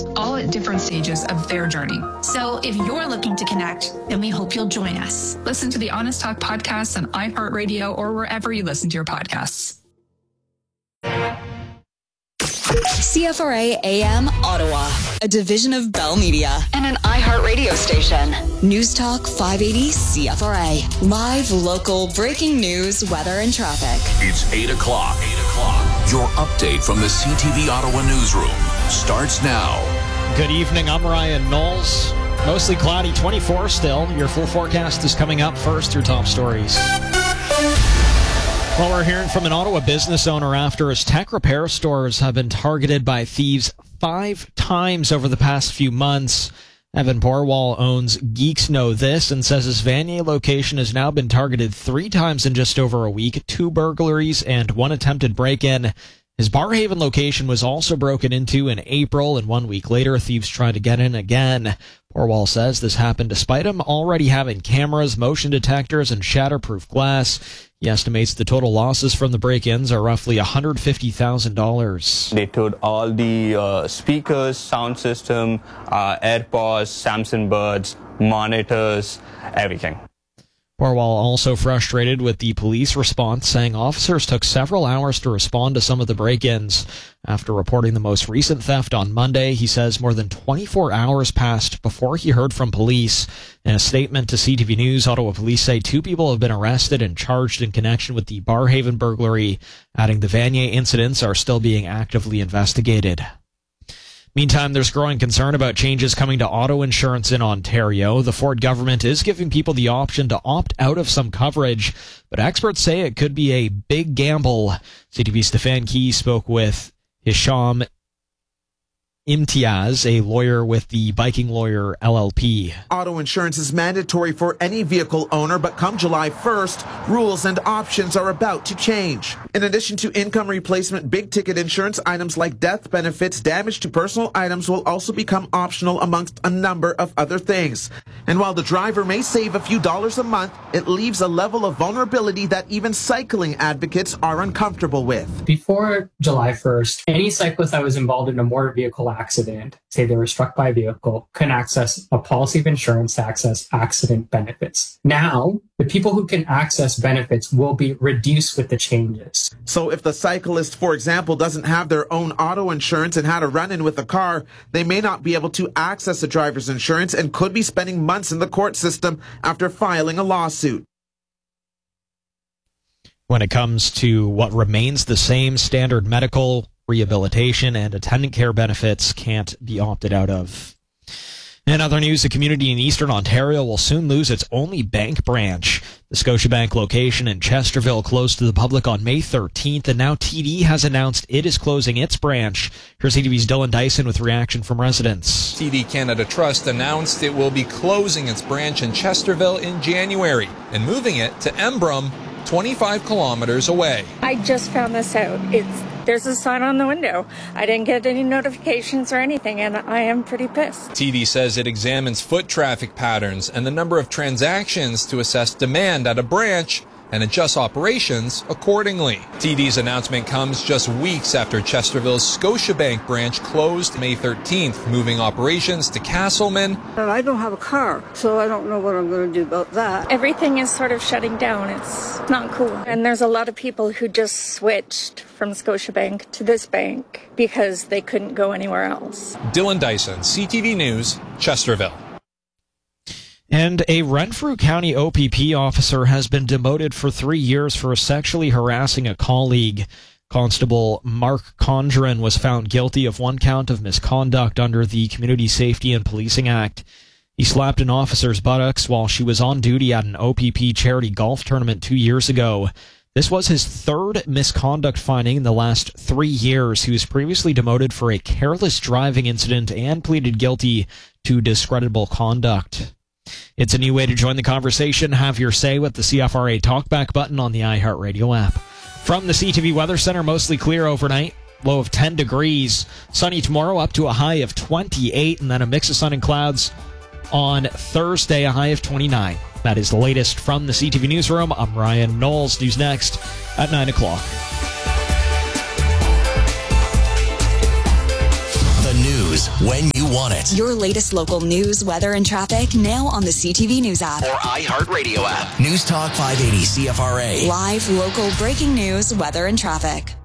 listeners, all at different stages of their journey. So if you're looking to connect, then we hope you'll join us. Listen to the Honest Talk podcast on iHeartRadio or wherever you listen to your podcasts. CFRA AM Ottawa, a division of Bell Media and an iHeartRadio station. News Talk 580 CFRA. Live, local, breaking news, weather, and traffic. It's 8 o'clock. 8 o'clock. Your update from the CTV Ottawa newsroom starts now. Good evening. I'm Ryan Knowles. Mostly cloudy, 24 still. Your full forecast is coming up first. Your top stories. Well, we're hearing from an Ottawa business owner after his tech repair stores have been targeted by thieves 5 times over the past few months. Evan Borwall owns Geeks Know This and says his Vanier location has now been targeted 3 times in just over a week, 2 burglaries and 1 attempted break-in. His Barhaven location was also broken into in April, and 1 week later, thieves tried to get in again. Borwall says this happened despite him already having cameras, motion detectors, and shatterproof glass. He estimates the total losses from the break-ins are roughly $150,000. They towed all the speakers, sound system, AirPods, Samsung Buds, monitors, everything. Borwall also frustrated with the police response, saying officers took several hours to respond to some of the break-ins. After reporting the most recent theft on Monday, he says more than 24 hours passed before he heard from police. In a statement to CTV News, Ottawa police say 2 people have been arrested and charged in connection with the Barhaven burglary, adding the Vanier incidents are still being actively investigated. Meantime, there's growing concern about changes coming to auto insurance in Ontario. The Ford government is giving people the option to opt out of some coverage, but experts say it could be a big gamble. CTV Stefan Key spoke with Hisham Imtiaz, a lawyer with the Biking Lawyer LLP. Auto insurance is mandatory for any vehicle owner, but come July 1st, rules and options are about to change. In addition to income replacement, big-ticket insurance items like death benefits, damage to personal items will also become optional amongst a number of other things. And while the driver may save a few dollars a month, it leaves a level of vulnerability that even cycling advocates are uncomfortable with. Before July 1st, any cyclist that was involved in a motor vehicle accident, say they were struck by a vehicle, can access a policy of insurance to access accident benefits. Now, the people who can access benefits will be reduced with the changes. So if the cyclist, for example, doesn't have their own auto insurance and had a run-in with a car, they may not be able to access a driver's insurance and could be spending months in the court system after filing a lawsuit. When it comes to what remains the same, standard medical, rehabilitation, and attendant care benefits can't be opted out of. In other news, a community in eastern Ontario will soon lose its only bank branch. The Scotiabank location in Chesterville closed to the public on May 13th, and now TD has announced it is closing its branch. Here's CTV's Dylan Dyson with reaction from residents. TD Canada Trust announced it will be closing its branch in Chesterville in January and moving it to Embrun, 25 kilometers away. I just found this out. There's a sign on the window. I didn't get any notifications or anything, and I am pretty pissed. TD says it examines foot traffic patterns and the number of transactions to assess demand at a branch and adjust operations accordingly. TD's announcement comes just weeks after Chesterville's Scotiabank branch closed May 13th, moving operations to Castleman. And I don't have a car, so I don't know what I'm going to do about that. Everything is sort of shutting down. It's not cool. And there's a lot of people who just switched from Scotiabank to this bank because they couldn't go anywhere else. Dylan Dyson, CTV News, Chesterville. And a Renfrew County OPP officer has been demoted for 3 years for sexually harassing a colleague. Constable Mark Conjuran was found guilty of 1 count of misconduct under the Community Safety and Policing Act. He slapped an officer's buttocks while she was on duty at an OPP charity golf tournament 2 years ago. This was his 3rd misconduct finding in the last 3 years. He was previously demoted for a careless driving incident and pleaded guilty to discreditable conduct. It's a new way to join the conversation. Have your say with the CFRA Talkback button on the iHeartRadio app. From the CTV Weather Center, mostly clear overnight, low of 10 degrees. Sunny tomorrow, up to a high of 28, and then a mix of sun and clouds on Thursday, a high of 29. That is the latest from the CTV Newsroom. I'm Ryan Knowles. News next at 9 o'clock. The news when you want it. Your latest local news, weather, and traffic now on the CTV News app. Or iHeartRadio app. News Talk 580 CFRA. Live, local, breaking news, weather, and traffic.